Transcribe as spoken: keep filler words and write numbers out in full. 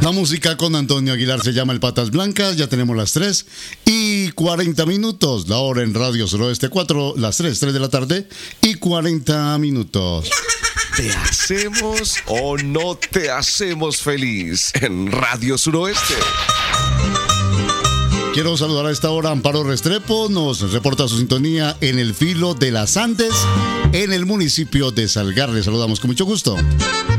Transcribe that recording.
La música con Antonio Aguilar se llama El Patas Blancas. Ya tenemos las tres y cuarenta minutos. La hora en Radio Suroeste cuatro, las tres, tres de la tarde y cuarenta minutos. ¿Te hacemos o no te hacemos feliz en Radio Suroeste? Quiero saludar a esta hora a Amparo Restrepo. Nos reporta su sintonía en el filo de las Andes, en el municipio de Salgar. Le saludamos con mucho gusto.